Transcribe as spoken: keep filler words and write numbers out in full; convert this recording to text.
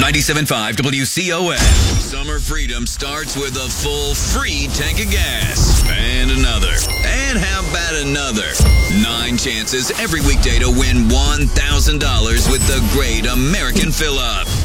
ninety-seven point five W C O M. Summer freedom starts with a full free tank of gas. And another. And how about another? Nine chances every weekday to win one thousand dollars with the Great American Fill-Up.